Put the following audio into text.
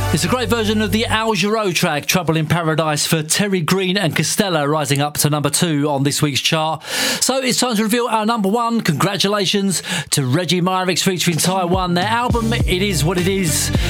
It's a great version of the Al Jarreau track, Trouble in Paradise, for Terry Green and Costello, rising up to number 2 on this week's chart. So it's time to reveal our number 1. Congratulations to Reggie Myrick featuring Taiwan. Their album, It Is What It Is,